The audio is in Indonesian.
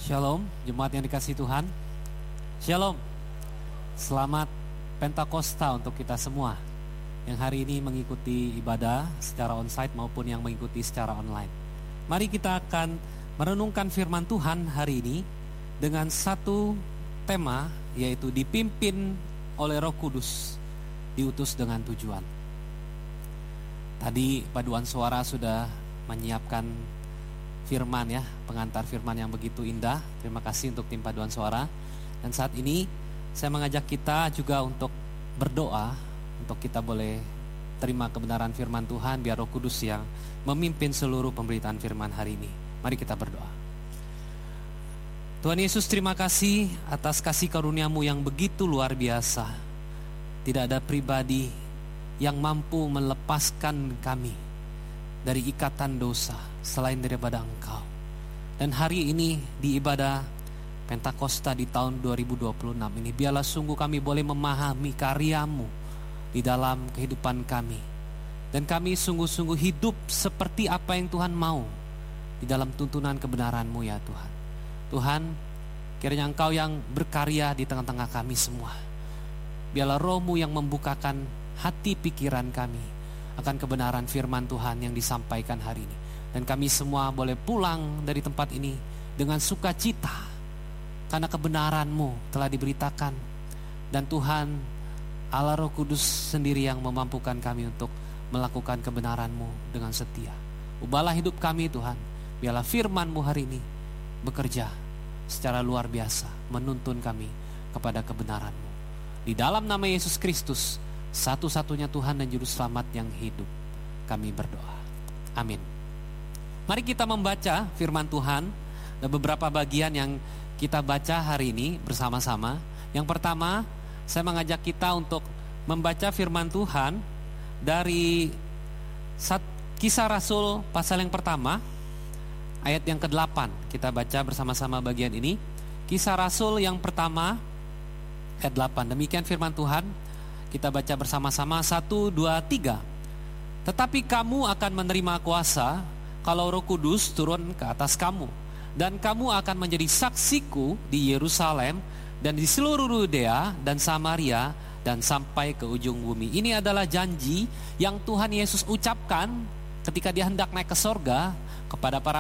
Shalom, jemaat yang dikasihi Tuhan. Shalom, selamat Pentakosta untuk kita semua yang hari ini mengikuti ibadah secara onsite maupun yang mengikuti secara online. Mari kita akan merenungkan firman Tuhan hari ini dengan satu tema, yaitu dipimpin oleh Roh Kudus, diutus dengan tujuan. Tadi paduan suara sudah menyiapkan firman ya, pengantar firman yang begitu indah. Terima kasih untuk tim paduan suara. Dan saat ini saya mengajak kita juga untuk berdoa, untuk kita boleh terima kebenaran firman Tuhan, biar Roh Kudus yang memimpin seluruh pemberitaan firman hari ini. Mari kita berdoa. Tuhan Yesus, terima kasih atas kasih karunia-Mu yang begitu luar biasa. Tidak ada pribadi yang mampu melepaskan kami dari ikatan dosa selain daripada Engkau. Dan hari ini di ibadah Pentakosta di tahun 2026 ini, biarlah sungguh kami boleh memahami karya-Mu di dalam kehidupan kami. Dan kami sungguh-sungguh hidup seperti apa yang Tuhan mau di dalam tuntunan kebenaran-Mu ya Tuhan. Tuhan, kiranya Engkau yang berkarya di tengah-tengah kami semua. Biarlah Roh-Mu yang membukakan hati pikiran kami akan kebenaran firman Tuhan yang disampaikan hari ini. Dan kami semua boleh pulang dari tempat ini dengan sukacita karena kebenaran-Mu telah diberitakan. Dan Tuhan, Allah Roh Kudus sendiri yang memampukan kami untuk melakukan kebenaran-Mu dengan setia. Ubahlah hidup kami Tuhan. Biarlah firman-Mu hari ini bekerja secara luar biasa, menuntun kami kepada kebenaran-Mu. Di dalam nama Yesus Kristus, satu-satunya Tuhan dan Juru Selamat yang hidup, kami berdoa. Amin. Mari kita membaca firman Tuhan. Ada beberapa bagian yang kita baca hari ini bersama-sama. Yang pertama, saya mengajak kita untuk membaca firman Tuhan dari Kisah Rasul pasal yang pertama, ayat yang ke-8. Kita baca bersama-sama bagian ini. Kisah Rasul yang pertama, ayat 8. Demikian firman Tuhan. Kita baca bersama-sama 1, 2, 3. Tetapi kamu akan menerima kuasa kalau Roh Kudus turun ke atas kamu, dan kamu akan menjadi saksiku di Yerusalem dan di seluruh Yudea dan Samaria dan sampai ke ujung bumi. Ini adalah janji yang Tuhan Yesus ucapkan ketika Dia hendak naik ke sorga kepada para